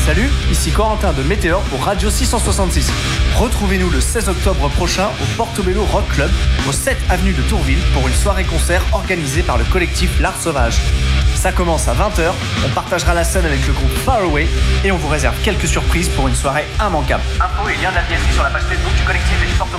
Salut, ici Corentin de Météor pour Radio 666. Retrouvez-nous le 16 octobre prochain au Portobello Rock Club, au 7 avenue de Tourville, pour une soirée-concert organisée par le collectif L'Art Sauvage. Ça commence à 20h, on partagera la scène avec le groupe Far Away et on vous réserve quelques surprises pour une soirée immanquable. Info et lien de la billetterie sur la page Facebook du collectif et du Portobello.